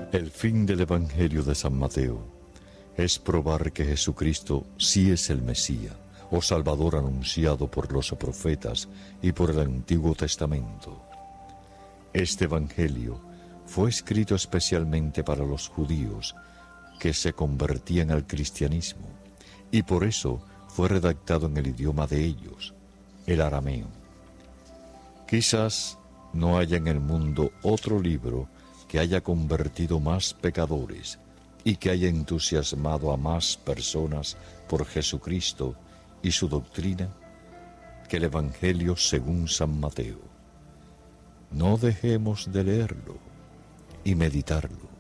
El fin del Evangelio de San Mateo es probar que Jesucristo sí es el Mesías o Salvador anunciado por los profetas y por el Antiguo Testamento. Este Evangelio fue escrito especialmente para los judíos que se convertían al cristianismo y por eso fue redactado en el idioma de ellos, el arameo. Quizás no haya en el mundo otro libro que haya convertido más pecadores y que haya entusiasmado a más personas por Jesucristo y su doctrina que el Evangelio según San Mateo. No dejemos de leerlo y meditarlo.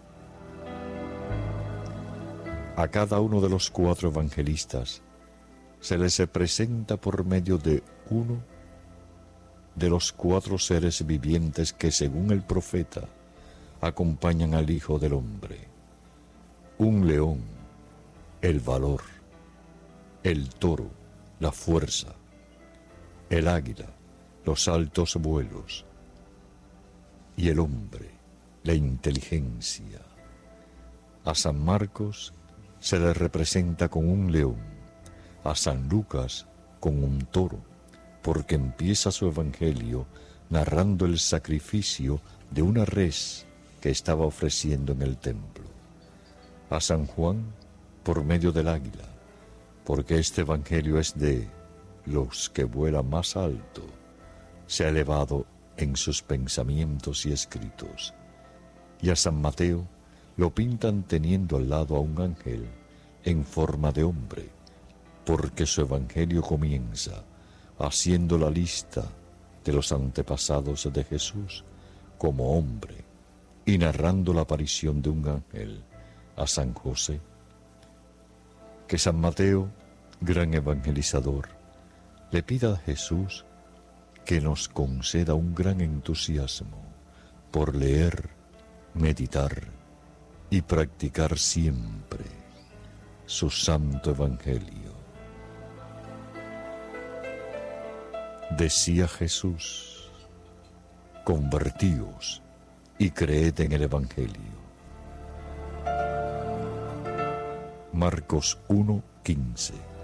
A cada uno de los 4 evangelistas se les presenta por medio de uno de los 4 seres vivientes que según el profeta acompañan al Hijo del Hombre. Un león, el valor; el toro, la fuerza; el águila, los altos vuelos; y el hombre, la inteligencia. A San Marcos se le representa con un león, a San Lucas con un toro, porque empieza su evangelio narrando el sacrificio de una res que estaba ofreciendo en el templo; a San Juan por medio del águila, porque este evangelio es de los que vuelan más alto, se ha elevado en sus pensamientos y escritos; y a San Mateo lo pintan teniendo al lado a un ángel en forma de hombre, porque su evangelio comienza haciendo la lista de los antepasados de Jesús como hombre y narrando la aparición de un ángel a San José. Que San Mateo, gran evangelizador, le pida a Jesús que nos conceda un gran entusiasmo por leer, meditar y practicar siempre su santo evangelio. Decía Jesús: convertíos y creed en el evangelio. Marcos 1:15.